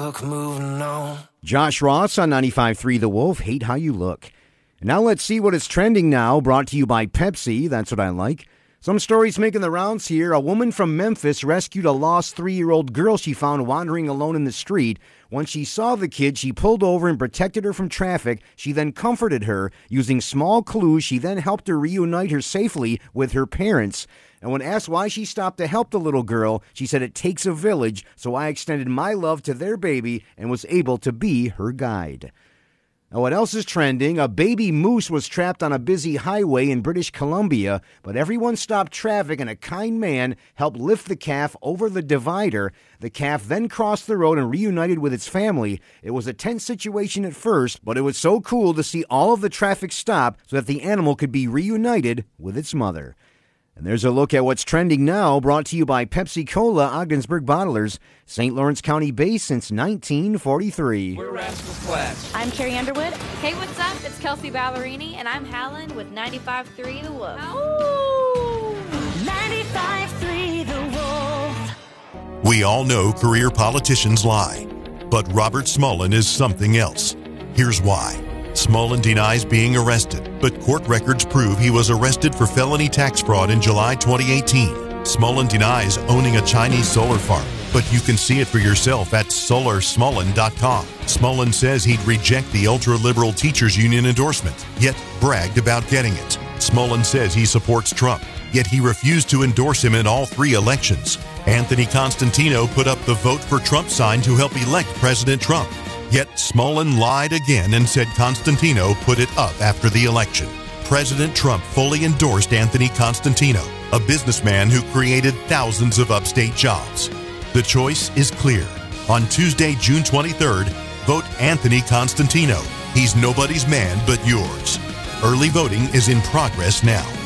look, moving on. Josh Ross on 95.3 The Wolf, Hate How You Look. Now let's see what is trending now, brought to you by Pepsi. That's what I like. Some stories making the rounds here. A woman from Memphis rescued a lost 3-year-old girl she found wandering alone in the street. Once she saw the kid, she pulled over and protected her from traffic. She then comforted her. Using small clues, she then helped her reunite her safely with her parents. And when asked why she stopped to help the little girl, she said, "It takes a village, so I extended my love to their baby and was able to be her guide." Now, what else is trending? A baby moose was trapped on a busy highway in British Columbia, but everyone stopped traffic and a kind man helped lift the calf over the divider. The calf then crossed the road and reunited with its family. It was a tense situation at first, but it was so cool to see all of the traffic stop so that the animal could be reunited with its mother. And there's a look at what's trending now, brought to you by Pepsi Cola, Ogdensburg Bottlers, St. Lawrence County based since 1943. We're Rascal Flatts. I'm Carrie Underwood. Hey, what's up? It's Kelsey Ballerini, and I'm Hallen with 95.3 The Wolf. Oh, 95.3 The Wolf. We all know career politicians lie, but Robert Smullen is something else. Here's why. Smullen denies being arrested, but court records prove he was arrested for felony tax fraud in July 2018. Smullen denies owning a Chinese solar farm, but you can see it for yourself at solarsmullen.com. Smullen says he'd reject the ultra-liberal teachers union endorsement, yet bragged about getting it. Smullen says he supports Trump, yet he refused to endorse him in all 3 elections. Anthony Constantino put up the Vote for Trump sign to help elect President Trump. Yet Smullen lied again and said Constantino put it up after the election. President Trump fully endorsed Anthony Constantino, a businessman who created thousands of upstate jobs. The choice is clear. On Tuesday, June 23rd, vote Anthony Constantino. He's nobody's man but yours. Early voting is in progress now.